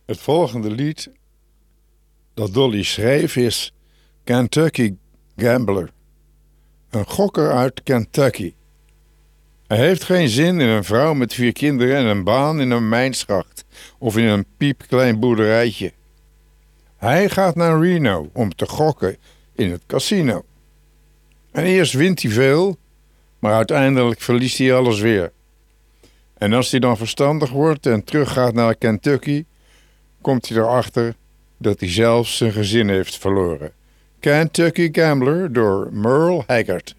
Het volgende lied dat Dolly schreef is Kentucky Gambler. Een gokker uit Kentucky. Hij heeft geen zin in een vrouw met 4 kinderen en een baan in een mijnschacht of in een piepklein boerderijtje. Hij gaat naar Reno om te gokken in het casino. En eerst wint hij veel, maar uiteindelijk verliest hij alles weer. En als hij dan verstandig wordt en teruggaat naar Kentucky, komt hij erachter dat hij zelfs zijn gezin heeft verloren. Kentucky Gambler door Merle Haggard.